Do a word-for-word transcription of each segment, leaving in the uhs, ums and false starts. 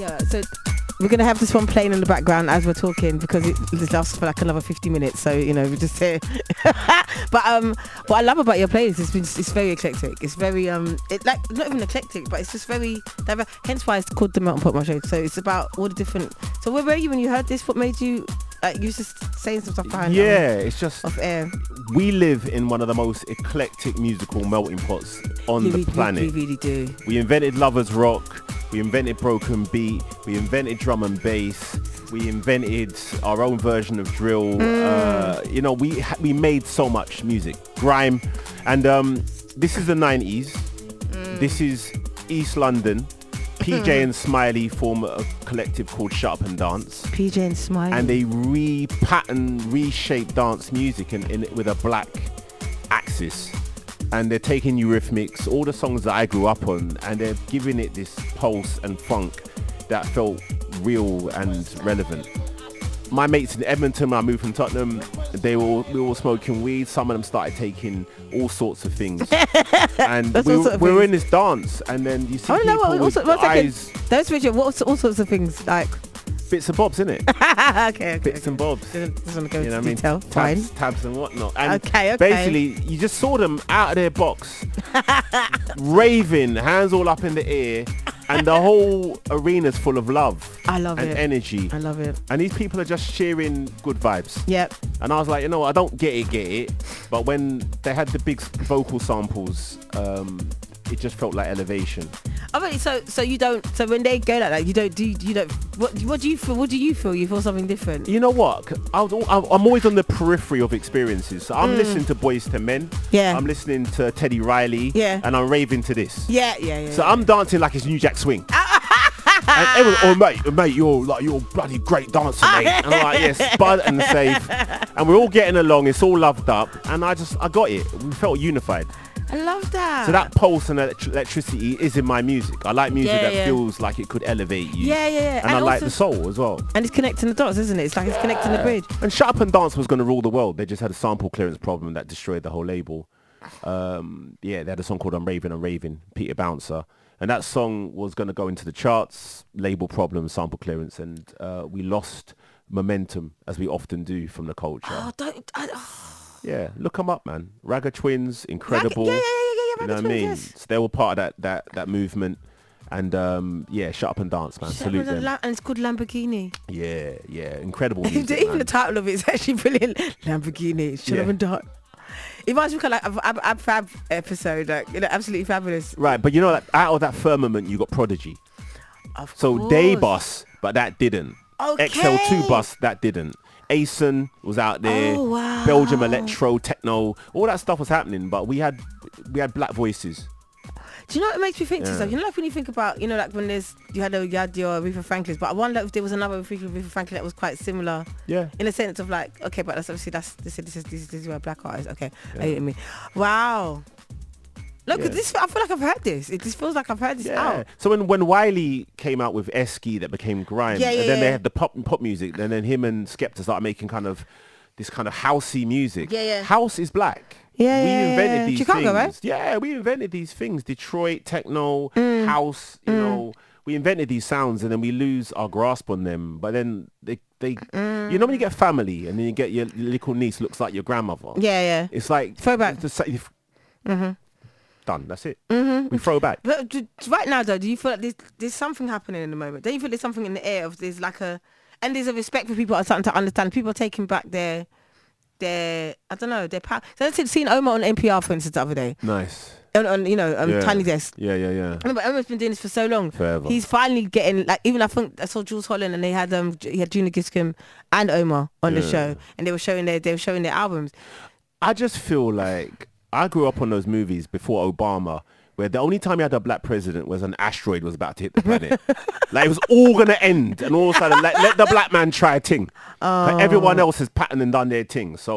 Yeah, so we're going to have this one playing in the background as we're talking because it, it lasts for like another fifty minutes. So, you know, we just say but um, what I love about your playlist is it's, it's very eclectic. It's very, um, it like not even eclectic, but it's just very diverse. Hence why it's called the Melting Pot Mosh. So it's about all the different. So where were you when you heard this? What made you, like, you was just saying some stuff behind Yeah, um, it's just off air. We live in one of the most eclectic musical melting pots on yeah, the we, planet. We, we really do. We invented lovers rock. We invented broken beat. We invented drum and bass. We invented our own version of drill. Mm. Uh, you know, we ha- we made so much music, grime, and um, this is the nineties. Mm. This is East London. P J and Smiley form a collective called Shut Up and Dance. P J and Smiley. And they re-pattern, reshape dance music in, in with a black axis. And they're taking Eurythmics, all the songs that I grew up on, and they're giving it this pulse and funk that felt real and relevant. My mates in Edmonton, when I moved from Tottenham, they were all, we were all smoking weed. Some of them started taking all sorts of things. And we, sort of we were things. in this dance, and then you see I don't know people what, with also, one eyes... second. Those Richard, what all sorts of things, like... Bits and bobs, innit? okay, okay. Bits okay. and bobs. Doesn't, doesn't go You know into what I mean? detail. Tabs, Fine. tabs and whatnot. And okay, okay. basically, you just saw them out of their box, raving, hands all up in the air, and the whole arena's full of love I love and it. energy. I love it. And these people are just sharing good vibes. Yep. And I was like, you know what, I don't get it, get it. But when they had the big vocal samples, um, it just felt like elevation. Oh, really? So, so you don't. So when they go like that, you don't do. You don't. What? What do you feel? What do you feel? You feel something different. You know what? I was, I'm always on the periphery of experiences. So I'm mm. listening to Boyz two Men. Yeah. I'm listening to Teddy Riley. Yeah. And I'm raving to this. Yeah, yeah, yeah. So yeah. I'm dancing like it's New Jack Swing. And everyone, oh mate, mate, you're like you're a bloody great dancer, mate. And I'm like, yes, Spud and Safe, and we're all getting along. It's all loved up, and I just I got it. We felt unified. I love that. So that pulse and elect- electricity is in my music. I like music Yeah, that yeah. feels like it could elevate you. Yeah, yeah, yeah. And, And I like also- the soul as well. And it's connecting the dots, isn't it? It's like it's connecting the bridge. And Shut Up and Dance was going to rule the world. They just had a sample clearance problem that destroyed the whole label. Um, yeah, they had a song called I'm Raving, I'm Raving, Peter Bouncer. And that song was going to go into the charts, label problems, sample clearance, and uh, we lost momentum, as we often do, from the culture. Oh, don't. I, oh. Yeah, look them up, man. Ragga Twins, incredible. Ragga- yeah, yeah, yeah, yeah, You know what I mean? So they were part of that that that movement. And um, yeah, Shut Up and Dance, man. Shut Salute up and them. And it's called Lamborghini. Yeah, yeah, incredible music, Even man. the title of it is actually brilliant. Lamborghini. Shut Yeah. up and dance. It reminds me of like a Ab, Ab Fab episode, like, you know, absolutely fabulous. Right, but you know, like, out of that firmament, you got Prodigy. Of So course. they bus, but that didn't. Okay. X L two bus, that didn't. Asen was out there. Oh, wow. Belgium electro, techno, all that stuff was happening, but we had we had black voices. Do you know what it makes me think to Yeah. yourself? You know, like when you think about, you know, like when there's you had a you had your Aretha Franklin's, but I wonder if there was another Aretha Franklin that was quite similar. Yeah. In a sense of like, okay, but that's obviously that's this is this is this is, this is where black artists. Okay, Yeah. I get me. Wow. Look, Yeah. this I feel like I've heard this. It just feels like I've heard this Yeah. out. So when, when Wiley came out with Esky that became grime, Yeah, yeah, and then they yeah. had the pop pop music, and then him and Skepta started making kind of this kind of housey music. Yeah, yeah. House is black. Yeah, we yeah, invented yeah. these Chicago, things. right? Yeah, we invented these things. Detroit, techno, Mm. house, you know. We invented these sounds and then we lose our grasp on them. But then they, they Mm. you know when you get family and then you get your little niece looks like your grandmother. Yeah, yeah. It's like Throwback. it's the sa- Mhm. Done. That's it. Mhm. We throw back. But d- right now, though, do you feel like there's, there's something happening in the moment? Don't you feel there's something in the air of there's like a, and there's a respect for people are starting to understand. People are taking back their, their, I don't know, their power. So I seen Omar on N P R, for instance, the other day. Nice. On, on you know, um, Yeah. Tiny Desk. Yeah, yeah, yeah. I remember Omar's been doing this for so long. Forever. He's finally getting, like, even I think I saw Jules Holland and they had um he had Junior Giscombe and Omar on the Yeah. show, and they were showing their they were showing their albums. I just feel like I grew up on those movies before Obama, where the only time you had a black president was an asteroid was about to hit the planet. Like it was all gonna end, and all of a sudden let, let the black man try a ting. Oh. Everyone else has patterned and done their ting. So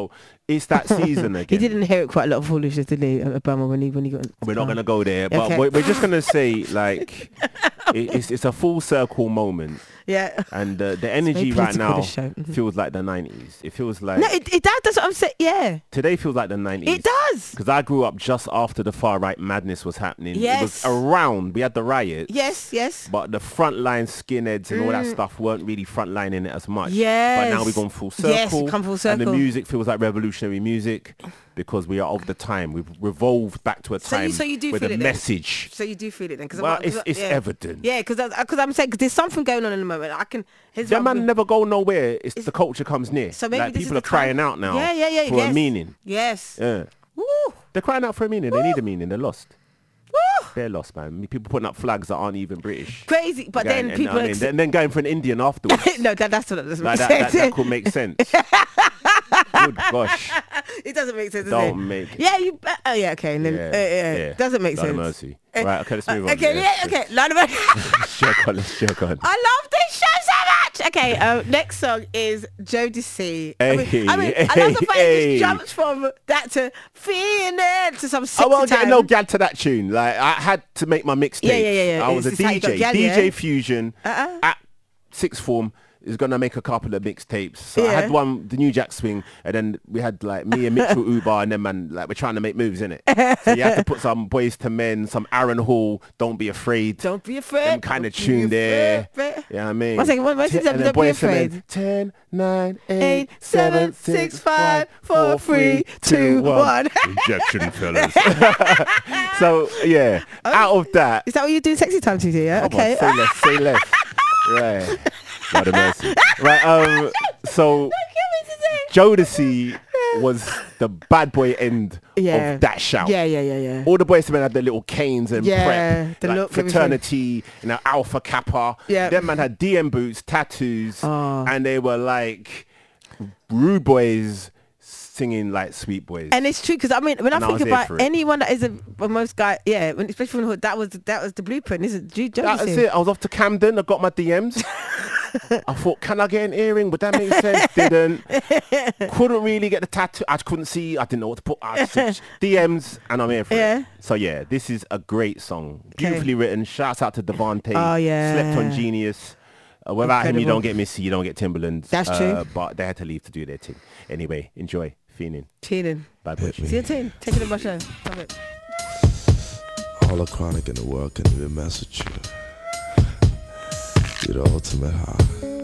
it's that season again. He did inherit quite a lot of foolishness, didn't he, Obama, when he when he got. We're not gonna go there, but Okay. we're, we're just gonna say like it, it's it's a full circle moment, Yeah. and uh, the energy very right political, now this show. Mhm. feels like the nineties. It feels like No, it, it does. That's what I'm saying. Yeah, today feels like the nineties. it does. Because I grew up just after the far right madness was happening. It Yes. was around. We had the riots. Yes, yes. But the frontline skinheads and all that Mm. stuff weren't really frontlining it as much. Yes. But now we've gone full circle. Yes, we've come full And the circle. music feels like revolutionary music because we are of the time. We've revolved back to a So you- time so you do where feel the it then? message. So you do feel it then? Cause Well, I'm, it's, cause, it's yeah. evident. Yeah, because because I'm saying cause there's something going on in the moment. I can. His That rugby- man never go nowhere. It's, It's- the culture comes near. So maybe like this is people are the crying time. out now Yeah, yeah, yeah. for yes. a meaning. Yes. Yeah. Woo. They're crying out for a meaning. They need a meaning. They're lost. Woo. They're lost, man. People putting up flags that aren't even British. Crazy, but Going- then and- people. I mean, ex- then, then going for an Indian afterwards. no, that, that's what doesn't Like make that, that, sense. that could make sense. Good gosh. It doesn't make sense. Does Don't it? make it. Yeah, you. Uh, oh, yeah, okay. And then, Yeah, uh, yeah, yeah. Doesn't make Lord of sense. mercy. Uh, Right, okay, let's move uh, on. Okay, yeah, okay. Lord of mercy. Let's joke on, let's joke on. I love this show so much. Okay, um, next song is Jodeci. I mean, Hey, I mean, I love the fact hey. it just jumps from that to feeling to some sexy I won't get time. no gal to that tune. Like I had to make my mixtape. Yeah, yeah, yeah, yeah. I was It's a just how you got D J. gal, D J yeah? Fusion Uh-uh. at sixth form is gonna make a couple of mixtapes. So I Yeah. had one, the New Jack Swing, and then we had like me and Mitchell Ubar, and then man, like we're trying to make moves in it. So you have to put some Boys to Men, some Aaron Hall, Don't Be Afraid. Don't be afraid. Them kind of Don't be tune there. afraid. Yeah, I mean. One second, one- one Ten- second, and then don't be Boyz II Men, afraid. ten, nine, Eight, eight, seven, six, five, four, three, two, one. Injection, fellas. So yeah, out of that, Is that what you're doing sexy time to do? Yeah. come Okay. on, say less, say less. Right. Lord of mercy. Right. Um. So Jodeci was the bad boy end Yeah. of that shout. Yeah, yeah, yeah, yeah. All the boys men had their little canes and Yeah, prep, the like look, everything. fraternity, you know, Alpha Kappa. Yeah. Them man had D M boots, tattoos, Oh. and they were like rude boys singing like sweet boys. And it's true because I mean, when And I I think was here about for it. anyone that isn't well, most guy, yeah, when, especially from the hood, that was that was the blueprint, isn't it? Jodeci. That was it. I was off to Camden. I got my D Ms. I thought, can I get an earring? Would that make sense? Didn't. Couldn't really get the tattoo. I couldn't see. I didn't know what to put. I just, D Ms, and I'm here for Yeah. it. So yeah, this is a great song. Beautifully written. Shouts out to Devontae. Oh, yeah. Slept on Genius. Uh, without him, you Incredible. don't get Missy. You don't get Timberlands. That's uh, true. But they had to leave to do their thing. Anyway, enjoy. Feeling. Cheating. Bad boy. See you team. Take it in my show. Love it. All the chronic in the world can even mess with you. You're the ultimate high.